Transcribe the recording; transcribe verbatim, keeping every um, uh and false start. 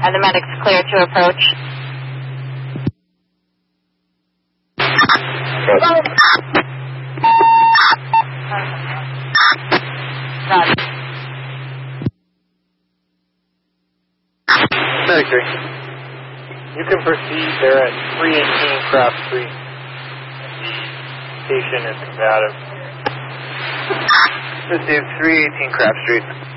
Are the medics clear to approach? Medic three. You can proceed. They're at three eighteen Craft Street. The station is combative. This is three eighteen Craft Street.